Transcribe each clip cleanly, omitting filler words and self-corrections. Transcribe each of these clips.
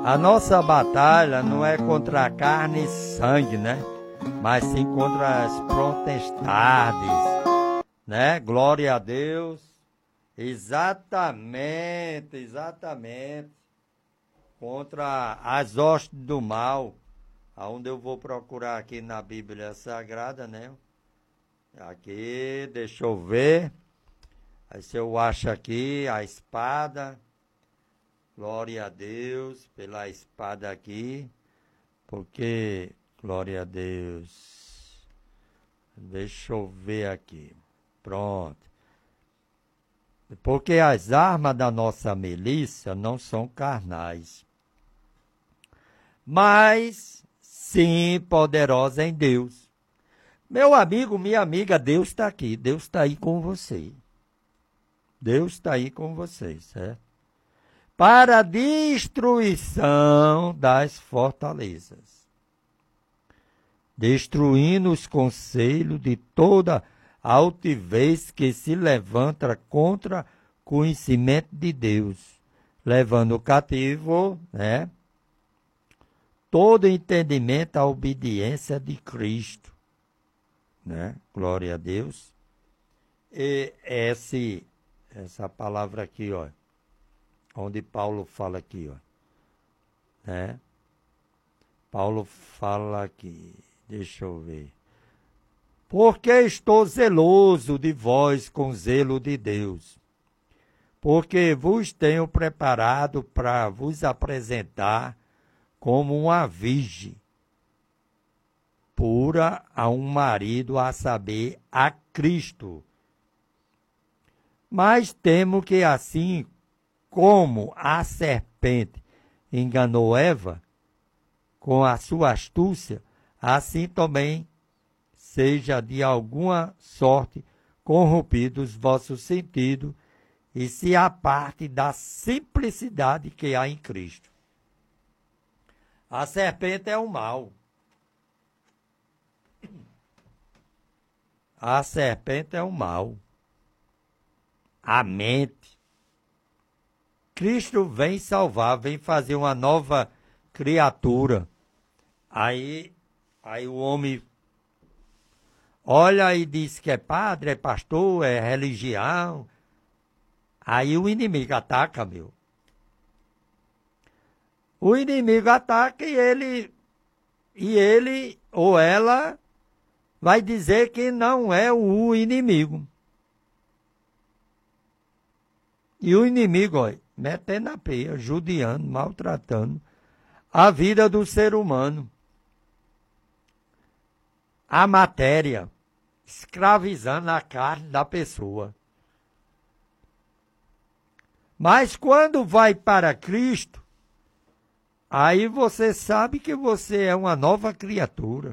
A nossa batalha não é contra a carne e sangue, né? Mas sim contra as potestades, né? Glória a Deus. Exatamente. Contra as hostes do mal. Aonde eu vou procurar aqui na Bíblia Sagrada, né? Aqui, deixa eu ver. Aí se eu acho aqui a espada. Glória a Deus pela espada aqui. Porque, glória a Deus. Deixa eu ver aqui. Pronto. Porque as armas da nossa milícia não são carnais, mas sim poderosas em Deus. Meu amigo, minha amiga, Deus está aqui. Deus está aí com você. Deus está aí com vocês, certo? Para a destruição das fortalezas, destruindo os conselhos de toda altivez que se levanta contra o conhecimento de Deus, levando cativo, né, todo entendimento à obediência de Cristo, né? Glória a Deus. E essa palavra aqui, ó, onde Paulo fala aqui, ó, né? Paulo fala aqui, deixa eu ver. Porque estou zeloso de vós com zelo de Deus, porque vos tenho preparado para vos apresentar como uma virgem pura a um marido, a saber, a Cristo. Mas temo que assim como a serpente enganou Eva com a sua astúcia, assim também seja de alguma sorte corrompido os vossos sentidos e se aparte da simplicidade que há em Cristo. A serpente é o mal. A serpente é o mal. A mente. Cristo vem salvar, vem fazer uma nova criatura. Aí o homem olha e diz que é padre, é pastor, é religião. Aí o inimigo ataca, meu. O inimigo ataca e ele ou ela vai dizer que não é o inimigo. E o inimigo, olha, metendo a peia, judiando, maltratando a vida do ser humano. A matéria, escravizando a carne da pessoa. Mas quando vai para Cristo, aí você sabe que você é uma nova criatura.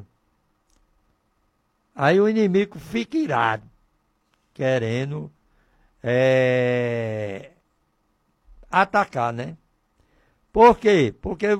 Aí o inimigo fica irado, querendo atacar, né? Por quê? Porque